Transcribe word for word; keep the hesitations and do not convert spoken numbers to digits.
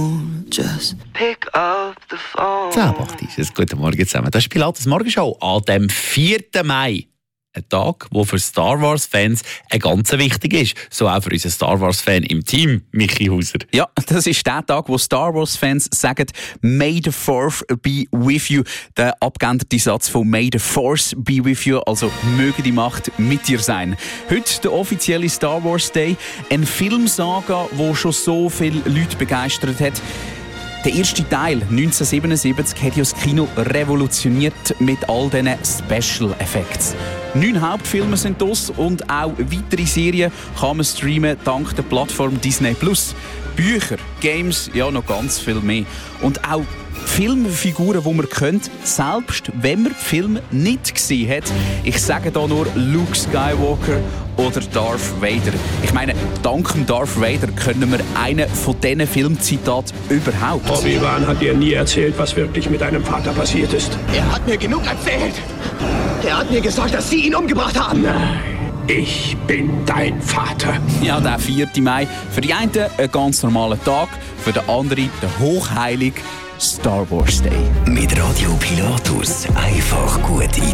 Just pick up the phone. zehn ab acht ist es. Guten Morgen zusammen. Das ist Pilates Morgenshow an dem vierten Mai. Ein Tag, der für Star Wars-Fans ein ganz wichtig ist. So auch für unseren Star Wars-Fan im Team, Michi Hauser. Ja, das ist der Tag, wo Star Wars-Fans sagen, «May the Fourth be with you». Der abgeänderte Satz von «May the Force be with you», also «Möge die Macht mit dir sein». Heute der offizielle Star Wars Day, eine Filmsaga, die schon so viele Leute begeistert hat. Der erste Teil, neunzehnhundertsiebenundsiebzig, hat ja das Kino revolutioniert mit all diesen Special Effects. Neun Hauptfilme sind das und auch weitere Serien kann man streamen dank der Plattform Disney Plus. Bücher, Games, ja noch ganz viel mehr. Und auch Filmfiguren, die man kennt, selbst wenn man den Film nicht gesehen hat. Ich sage da nur Luke Skywalker oder Darth Vader. Ich meine, dank dem Darth Vader können wir einen von diesen Filmzitaten überhaupt. Obi-Wan hat dir nie erzählt, was wirklich mit deinem Vater passiert ist. Er hat mir genug erzählt. Er hat mir gesagt, dass Sie ihn umgebracht haben. Nein, ich bin dein Vater. Ja, der vierte Mai. Für die einen ein ganz normaler Tag, für den anderen der hochheilige Star Wars Day. Mit Radio Pilatus einfach gut